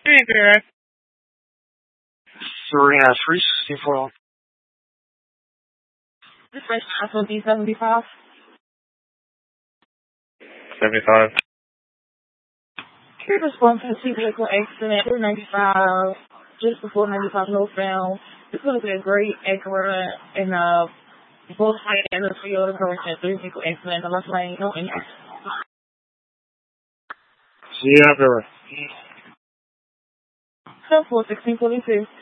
Hey there. 364. This is also D75. 75. Here's a one for the vehicle accident. 95, just before 95 northbound. This would have been a great Acura and both high and the field of correction. 3 vehicle accident. The left lane, no injuries. Sierra. 41642.